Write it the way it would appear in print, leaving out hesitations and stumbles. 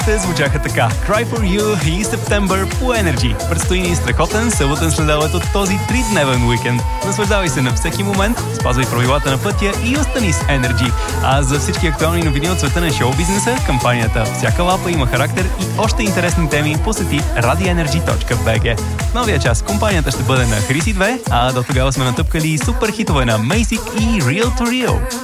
Те звучаха така: Cry for You и September по Energy. Предстои ни страхотен съботен следобед от този 3-дневен уикенд. Наслаждавай се на всеки момент, спазвай правилата на пътя и остани с Energy. А за всички актуални новини от света на шоу-бизнеса, кампанията "Всяка лапа има характер" и още интересни теми посети radioenergy.bg. В новия час компанията ще бъде на Хриси 2, а до тогава сме натъпкали супер хитове на Masic и Real to Real.